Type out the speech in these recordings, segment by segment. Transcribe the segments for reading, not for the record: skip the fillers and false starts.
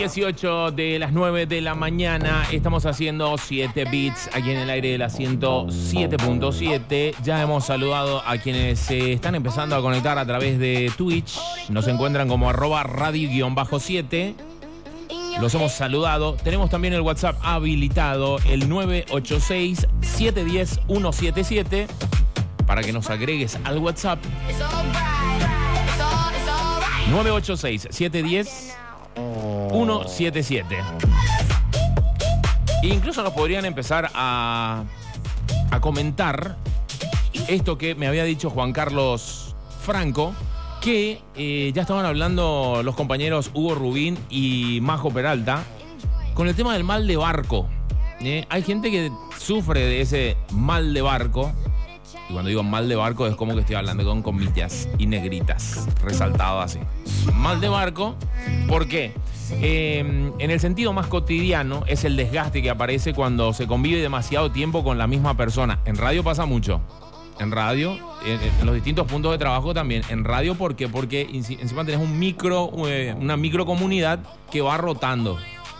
18 de las 9 de la mañana. Estamos haciendo 7 Beats aquí en el aire de la 107.7. Ya hemos saludado a quienes se están empezando a conectar a través de Twitch. Nos encuentran como @radio_7. Los hemos saludado. Tenemos también el WhatsApp habilitado, el 986-710-177, para que nos agregues al WhatsApp. 986-710-177. Incluso nos podrían empezar a comentar esto que me había dicho Juan Carlos Franco, que ya estaban hablando los compañeros Hugo Rubín y Majo Peralta con el tema del mal de barco. Hay gente que sufre de ese mal de barco. Y cuando digo mal de barco es como que estoy hablando con comillas y negritas, resaltado así. Mal de barco, ¿por qué? En el sentido más cotidiano es el desgaste que aparece cuando se convive demasiado tiempo con la misma persona. En radio pasa mucho. En radio, en los distintos puntos de trabajo también. En radio, ¿por qué? Porque encima tenés una microcomunidad que va rotando.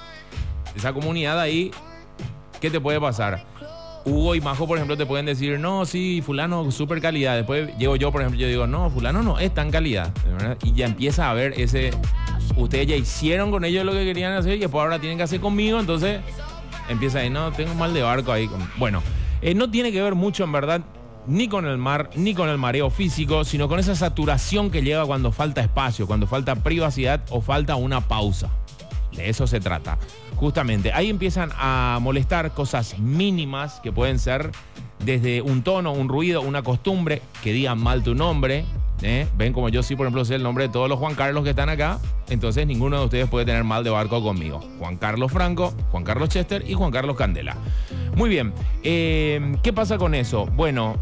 Esa comunidad ahí, ¿qué te puede pasar? Hugo y Majo, por ejemplo, te pueden decir, no, sí, fulano, súper calidad. Después llego yo, por ejemplo, yo digo, no, fulano no es tan calidad, ¿verdad? Y ya empieza a haber ese... Ustedes ya hicieron con ellos lo que querían hacer y después ahora tienen que hacer conmigo, entonces empieza ahí, no, tengo mal de barco ahí. Bueno, no tiene que ver mucho, en verdad, ni con el mar, ni con el mareo físico, sino con esa saturación que llega cuando falta espacio, cuando falta privacidad o falta una pausa. De eso se trata. Justamente, ahí empiezan a molestar cosas mínimas que pueden ser desde un tono, un ruido, una costumbre, que digan mal tu nombre. Ven como yo sí, por ejemplo, sé el nombre de todos los Juan Carlos que están acá, entonces ninguno de ustedes puede tener mal de barco conmigo. Juan Carlos Franco, Juan Carlos Chester y Juan Carlos Candela. Muy bien, ¿qué pasa con eso? Bueno,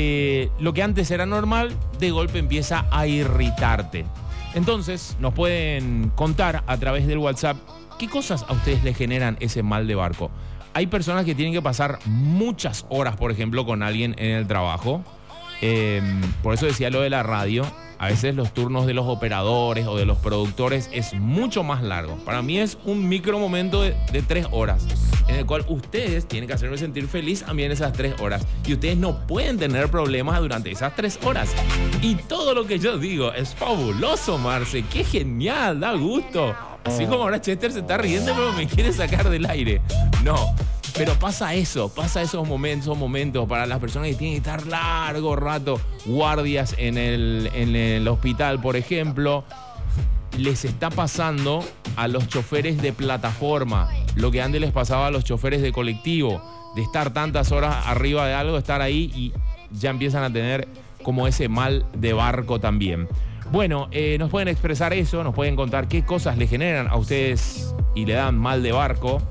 lo que antes era normal, de golpe empieza a irritarte. Entonces, nos pueden contar a través del WhatsApp qué cosas a ustedes les generan ese mal de barco. Hay personas que tienen que pasar muchas horas, por ejemplo, con alguien en el trabajo. Por eso decía lo de la radio. A veces los turnos de los operadores o de los productores es mucho más largo. Para mí es un micro momento de 3 horas, en el cual ustedes tienen que hacerme sentir feliz a mí en esas 3 horas. Y ustedes no pueden tener problemas durante esas 3 horas. Y todo lo que yo digo es fabuloso, Marce. ¡Qué genial! Da gusto. Así como ahora Chester se está riendo, pero me quiere sacar del aire. No. Pero pasa esos momentos para las personas que tienen que estar largo rato, guardias en el hospital, por ejemplo. Les está pasando a los choferes de plataforma lo que antes les pasaba a los choferes de colectivo, de estar tantas horas arriba de algo, estar ahí y ya empiezan a tener como ese mal de barco también. Bueno, nos pueden expresar eso, nos pueden contar qué cosas le generan a ustedes y le dan mal de barco.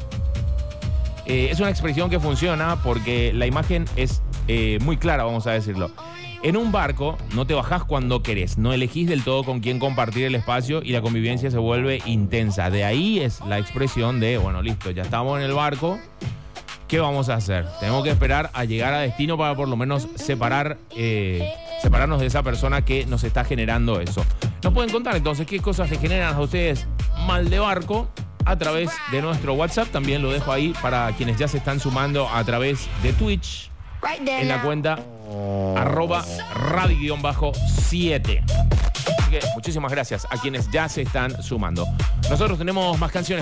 Es una expresión que funciona porque la imagen es muy clara, vamos a decirlo. En un barco no te bajás cuando querés, no elegís del todo con quién compartir el espacio y la convivencia se vuelve intensa. De ahí es la expresión de, bueno, listo, ya estamos en el barco, ¿qué vamos a hacer? Tenemos que esperar a llegar a destino para por lo menos separarnos de esa persona que nos está generando eso. Nos pueden contar entonces qué cosas le generan a ustedes mal de barco a través de nuestro WhatsApp. También lo dejo ahí para quienes ya se están sumando a través de Twitch en la cuenta @radio_7. Así que muchísimas gracias a quienes ya se están sumando. Nosotros tenemos más canciones.